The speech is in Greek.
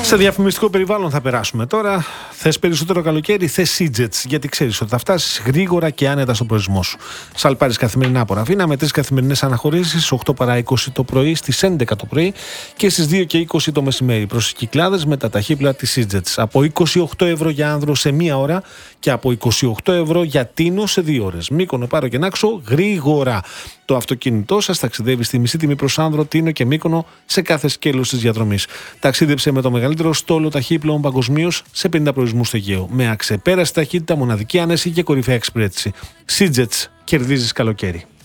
Σε διαφημιστικό περιβάλλον θα περάσουμε τώρα. Θες περισσότερο καλοκαίρι, θες Seajets, γιατί ξέρεις ότι θα φτάσεις γρήγορα και άνετα στον προορισμό σου. Σαλπάρεις καθημερινά από Ραφίνα με 3 καθημερινές αναχωρήσεις, 8 παρά 20 το πρωί, στις 11 το πρωί και στις 2 και 20 το μεσημέρι. Προς τις Κυκλάδες με τα ταχύπλα της Seajets. Από 28 ευρώ για άνδρο σε 1 ώρα και από 28 ευρώ για τίνο σε 2 ώρες. Μύκονο, Πάρο και Νάξο γρήγορα. Το αυτοκίνητό σας ταξιδεύει στη μισή τιμή προς άνδρο, τίνο και Μύκονο σε κάθε σκέλος της διαδρομής. Ταξίδεψε με το μεγαλύτερο στόλο ταχύπλων παγκοσμίως σε 50 προορισμούς στο Αιγαίο. Με αξεπέραστη ταχύτητα, μοναδική άνεση και κορυφαία εξυπηρέτηση. Seajets, κερδίζεις καλοκαίρι.